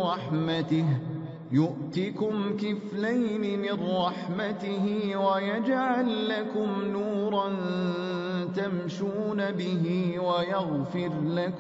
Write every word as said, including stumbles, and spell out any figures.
رحمته يؤتكم كفلين من رحمته ويجعل لكم نورا تمشون به ويغفر لكم